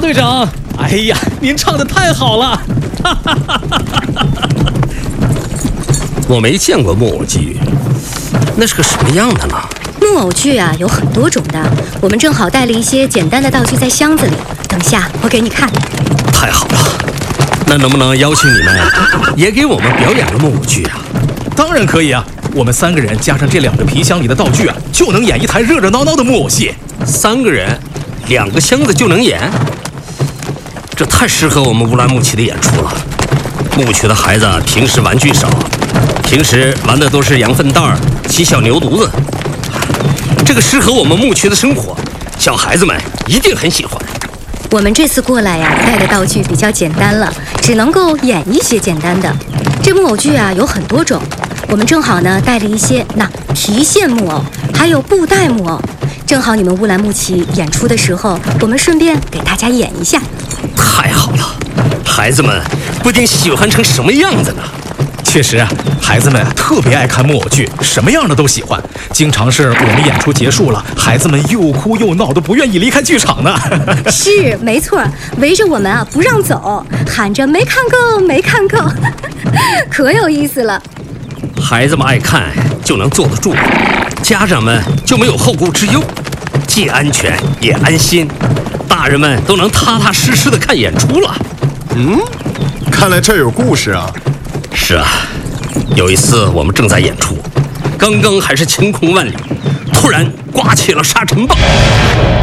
队长，哎呀，您唱得太好了！ 我没见过木偶剧，那是个什么样的呢？ 木偶剧啊，有很多种的。我们正好带了一些简单的道具在箱子里，等下我给你看。 太好了，那能不能邀请你们也给我们表演个木偶剧啊？ 当然可以啊！我们3个人加上这2个皮箱里的道具啊，就能演一台热热闹闹的木偶戏。 3个人，2个箱子就能演，这太适合我们乌兰牧骑的演出了。牧区的孩子平时玩具少，平时玩的都是羊粪蛋儿、骑小牛犊子，这个适合我们牧区的生活，小孩子们一定很喜欢。 我们这次过来呀，带的道具比较简单了，只能够演一些简单的。这木偶剧啊有很多种，我们正好呢带了一些皮线木偶，还有布袋木偶。 正好你们乌兰牧骑演出的时候，我们顺便给大家演一下。 太好了，孩子们不定喜欢成什么样子呢？ 确实啊，孩子们特别爱看木偶剧，什么样的都喜欢。经常是我们演出结束了，孩子们又哭又闹，都不愿意离开剧场呢。 是，没错，围着我们啊不让走，喊着没看够，没看够，可有意思了。 孩子们爱看就能坐得住，家长们就没有后顾之忧。 既安全也安心，大人们都能踏踏实实的看演出了。 看来这有故事啊。 是啊，有一次我们正在演出，刚刚还是晴空万里，突然刮起了沙尘暴。